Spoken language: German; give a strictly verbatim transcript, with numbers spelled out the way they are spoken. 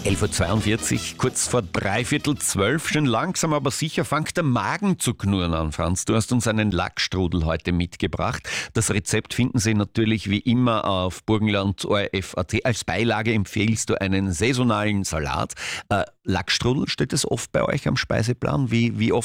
elf Uhr zweiundvierzig, kurz vor dreiviertel zwölf, schon langsam aber sicher fängt der Magen zu knurren an, Franz. Du hast uns einen Lachstrudel heute mitgebracht. Das Rezept finden Sie natürlich wie immer auf burgenland punkt o r f punkt a t. Als Beilage empfehlst du einen saisonalen Salat. Äh, Lachstrudel, steht das oft bei euch am Speiseplan? Wie, wie oft